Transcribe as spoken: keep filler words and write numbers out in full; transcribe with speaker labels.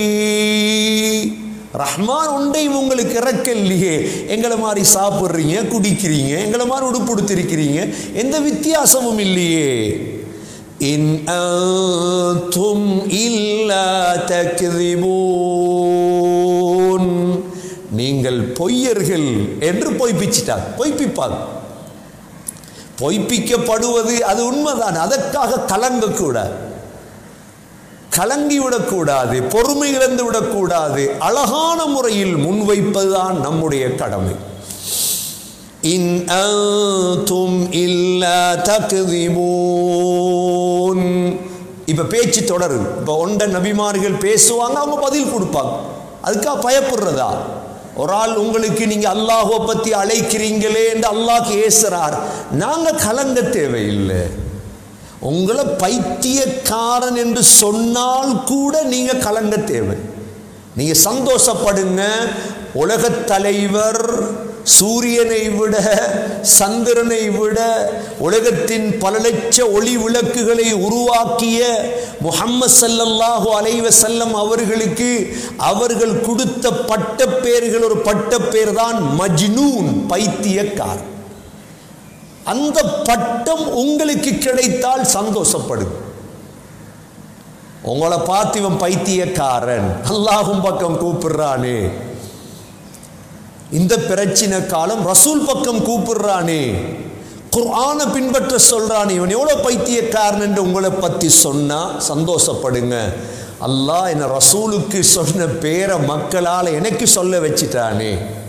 Speaker 1: ரஹ்மான் ஒன்றையும் உங்களுக்கு இறக்கல்லையே. எங்களை மாதிரி சாப்பிட்றீங்க, குடிக்கிறீங்க, எங்களை மாதிரி உடுப்படுத்திருக்கிறீங்க, எந்த வித்தியாசமும் இல்லையே. இன் அன்தும் இல்லா தக்திபூன், நீங்கள் பொய்யர்கள் என்று பொய்ப்பிச்சிட்டாங்க. பொய்ப்பிப்பாங்க, பொய்ப்பிக்கப்படுவது அது உண்மைதான். அதற்காக கலங்கக்கூடாது, கலங்கிவிடக்கூடாது, பொறுமை இழந்து விடக்கூடாது. அழகான முறையில் முன்வைப்பதுதான் நம்முடைய கடமை. இன் அன்தும் இல்லா தக்திபூன். இப்ப பேச்சு தொடருது. இப்ப ஒண்ட நபிமார்கள் பேசுவாங்க, அவங்க பதில் கொடுப்பாங்க. அதுக்காக பயப்படுறதா? ஒரு ஆள் உங்களுக்கு நீங்க அல்லாஹ்வை பத்தி அழைக்கிறீங்களே என்று அல்லாஹ் ஏசுறார், நாங்க கலங்க தேவையில்லை. உங்களை பைத்தியக்காரன் என்று சொன்னால் கூட நீங்க கலங்க தேவை. நீங்க சந்தோஷப்படுங்க. உலகத் தலைவர் சூரியனை விட, சந்திரனை விட, உலகத்தின் பல லட்ச ஒளி விளக்குகளை உருவாக்கிய முஹம்மது ஸல்லல்லாஹு அலைஹி வஸல்லம் அவர்களுக்கு அவர்கள் கொடுத்த பட்ட பெயர்கள், ஒரு பட்ட பெயர் தான் மஜ்னூன், பைத்தியக்காரன். அந்த பட்டம் உங்களுக்கு கிடைத்தால் சந்தோஷப்படுங்க. உங்களை பார்த்து இவன் பைத்தியக்காரன், அல்லாஹ்வின் பக்கம் கூப்பிடுறானே, இந்த பிரச்சனை காலம் ரசூல் பக்கம் கூப்பிடுறானே, குர்ஆனை பின்பற்ற சொல்றானே, இவன் எவ்வளவு பைத்தியக்காரன் என்று உங்களை பத்தி சொன்னா சந்தோஷப்படுங்க. அல்லாஹ் என்ன ரசூலுக்கு சொன்ன பேரை மக்களால் எனக்கு சொல்ல வச்சிட்டானே.